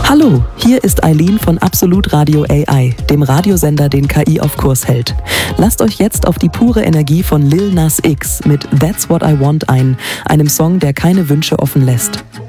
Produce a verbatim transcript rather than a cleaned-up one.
Hallo, hier ist Eileen von Absolut Radio A I, dem Radiosender, den K I auf Kurs hält. Lasst euch jetzt auf die pure Energie von Lil Nas X mit That's What I Want ein, einem Song, der keine Wünsche offen lässt.